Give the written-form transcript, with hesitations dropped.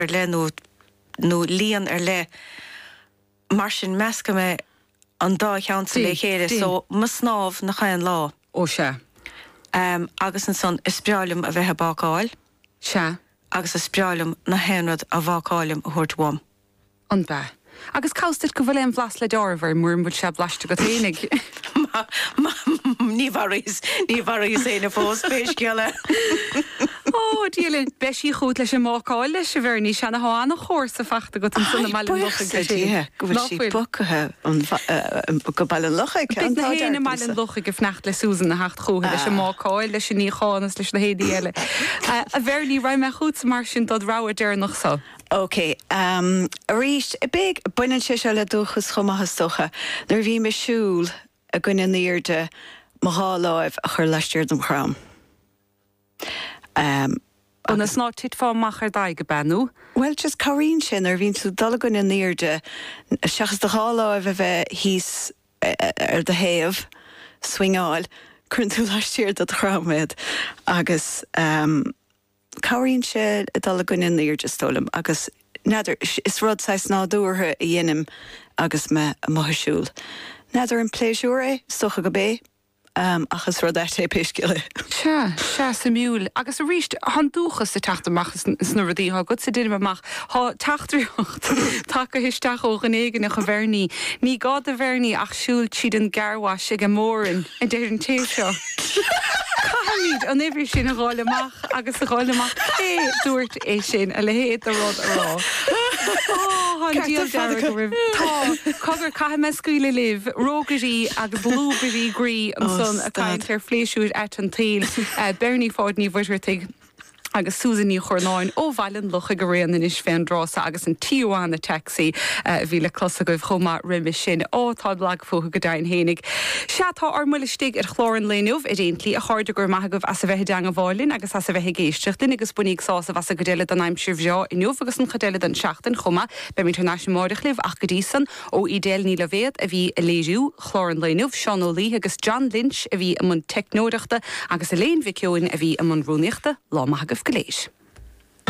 le nó líon le mar sin measca me an dá cheanta le chéile so mas snáb na chaan lá. Ó se. Agus an son is spreálim a bheitthe bácáil. Se. Agus is spreálim na henrad a bhácálim a thuirtháim. An bheith. Agus cáistid go bhfuil an bhlas le dearbhar múr bud se blaiste go ténig. Ní bharís éna fós péis geile. Ó, díalinn beisi chuút leis an mácáil leis bhirní sena hána chóir sa fachta go an sunna meile lucha go bhfuil sí bucathe go bailin lucha Bit na héana meilin lucha go fnecht le Susan na hecht chuúthe leis an mácáil leis ní chánas leis na héadí eile. A bhirní raibh me chuút mar sin dod rá deir nach so. Ok, ríist big buinean sé se le dúchas chumachas socha, nar bhí me siúl a gine níirde má háláibh a chur leisteir dom chrám. An is ná tit fá machar daig go benú? Well, just choín sin ar bhín tú dala gine níirde seachas de háláibh a bheith híos ar de héamh swingáil chun tú leisteir do chrámid agus Cáiríonn sé dala gine níirde stólam agus neidir is rud sais nádúirthe a dhéanam agus me maithisiúil. Neidir an pléisiúr é socha go bé achas rud é péisciile. Se sa miúil agus a ríist han dúchas sa teachtamachchas sna rudaí há go sa duine amach há teachtaíocht take histeach ó an éigen a go bhharní ní gád a bhharní ach siúil siad an garhais ag an mórin in déir an téir seo. Cahamíd an éhrí sin a gáil amach agus a gáil amach é dúirt é sin a le héad a rud a rá. Cogur cai me scuile liv, rógarí agus blúgarí grí an son a caiint ar fléisiúid et an tail Bernie fád ní bhuiirtig agus Susaní chornáin ó bhailen lucha go réan in is féin drása agus an tíúáin na taxi bhí le closa goibh chomá riimi sin átá lag fucha go dain hénig. Seatá ar muilistig ar chlóran léniuh i réontlí a cháirde gur maithagah as a bheith deang a bháilinn agus as a bheith géisteach duine agus bunig sása was a godéile an aimimsir bheo inniuh agus an chodéile an seachtain chuma be internationáideach libh ach godísan ó idéal ní le bhéad a bhí a léisiú chlóran léniuh Sean O'Lee agus John Lynch a bhí am an technóireachta agus a léon bhiciúin a bhí am an rúneachta lá maithagah go léis.